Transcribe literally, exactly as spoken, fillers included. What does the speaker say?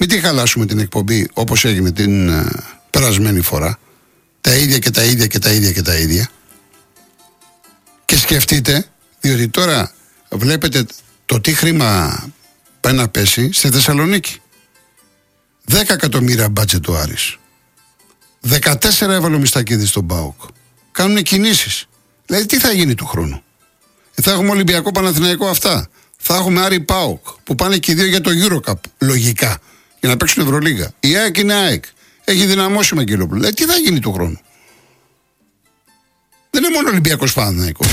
Μην τη χαλάσουμε την εκπομπή όπως έγινε την uh, περασμένη φορά. Τα ίδια και τα ίδια και τα ίδια και τα ίδια. Και σκεφτείτε, διότι τώρα βλέπετε το τι χρήμα πάει να πέσει στη Θεσσαλονίκη. δέκα εκατομμύρια μπάτζετ ο Άρης. δεκατέσσερα έβαλε ο Μιστακίδης στον ΠΑΟΚ. Κάνουν κινήσεις. Δηλαδή τι θα γίνει του χρόνου? Θα έχουμε Ολυμπιακό Παναθηναϊκό αυτά. Θα έχουμε Άρη ΠΑΟΚ που πάνε και οι δύο για το EuroCup. Λογικά. Για να παίξουν Ευρωλίγα. Η ΑΕΚ είναι ΑΕΚ. Έχει δυναμώσει ο Αγγελόπουλο. Δηλαδή τι θα γίνει του χρόνου? Δεν είναι μόνο Ολυμπιακός Παναθηναϊκός.